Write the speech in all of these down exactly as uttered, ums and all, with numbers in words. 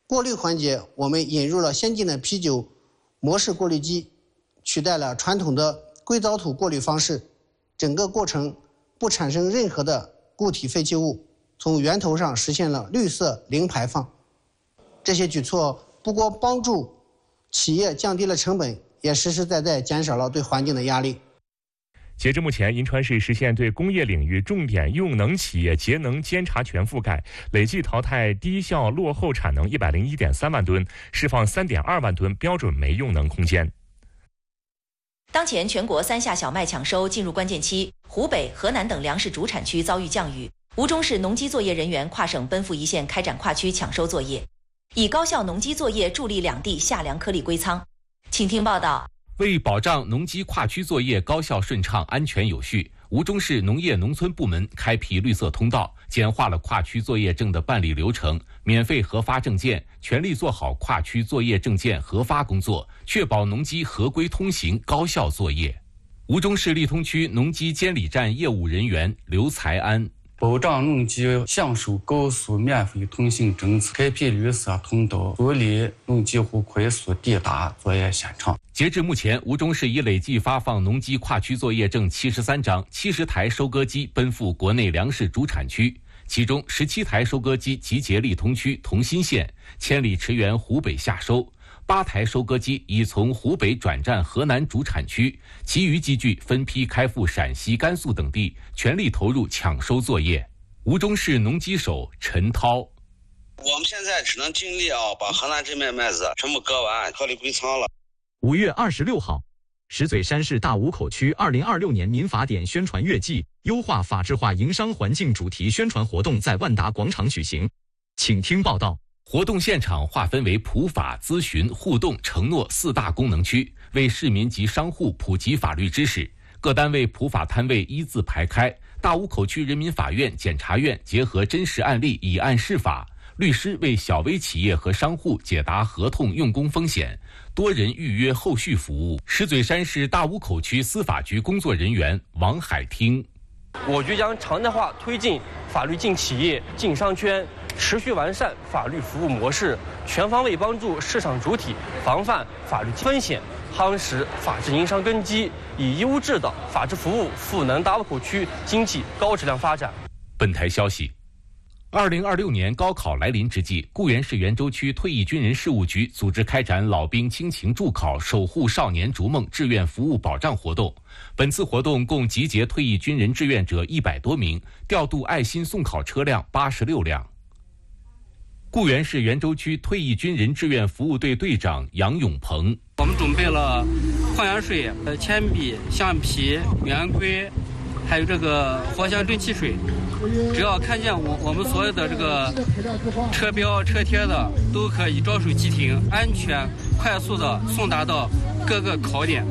过滤环节，我们引入了先进的啤酒模式过滤机，取代了传统的硅藻土过滤方式，整个过程不产生任何的固体废弃物，从源头上实现了绿色零排放。这些举措不光帮助企业降低了成本，也实实在在减少了对环境的压力。 截至目前，银川市实现对工业领域重点用能企业节能监察全覆盖，累计淘汰低效落后产能一百零一点三万吨，释放三点二万吨标准煤用能空间。 当前全国三下小麦抢收进入关键期，湖北、河南等粮食主产区遭遇降雨，吴忠市农机作业人员跨省奔赴一线开展跨区抢收作业，以高效农机作业助力两地夏粮颗粒归仓。请听报道。 为保障农机跨区作业高效顺畅、安全有序，吴忠市农业农村部门开辟绿色通道，简化了跨区作业证的办理流程，免费核发证件，全力做好跨区作业证件核发工作，确保农机合规通行、高效作业。吴忠市利通区农机监理站业务人员刘才安。 保障农机享受高速免费通行政策，开辟绿色通道，助力农机户快速抵达作业现场。 截至目前，吴忠市已累计发放农机跨区作业证七十三张，七十台收割机奔赴国内粮食主产区，其中十七台收割机集结利通区同心县，千里驰援湖北下收。八台收割机已从湖北转战河南主产区，其余机具分批开赴陕西、甘肃等地，全力投入抢收作业。吴忠市农机手陈涛： 我们现在只能尽力啊，把河南这面麦子全部割完，颗粒归仓了。 五月二十六号，石嘴山市大吴口区二零二六年民法典宣传月季优化法治化营商环境主题宣传活动在万达广场举行，请听报道。 活动现场划分为普法、咨询、互动、承诺四大功能区，为市民及商户普及法律知识。各单位普法摊位一字排开，大吴口区人民法院、检察院结合真实案例以案释法，律师为小微企业和商户解答合同用工风险，多人预约后续服务。石嘴山市大吴口区司法局工作人员王海听： 我局将常态化推进法律进企业、进商圈，持续完善法律服务模式，全方位帮助市场主体防范法律风险，夯实法治营商根基，以优质的法治服务赋能大吴口区经济高质量发展。 本台消息，二零二六年高考来临之际，固原市袁州区退役军人事务局组织开展老兵亲情助考、守护少年逐梦志愿服务保障活动。本次活动共集结退役军人志愿者一百多名，调度爱心送考车辆八十六辆。固原市袁州区退役军人志愿服务队队长杨永鹏： 我们准备了矿泉水、铅笔、橡皮、圆规，还有这个藿香正气水。只要看见我我们所有的这个车标、车贴的，都可以着手即停，安全快速的送达到各个考点。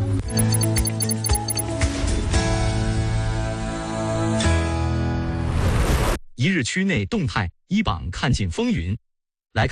一日区内动态，一榜看尽风云。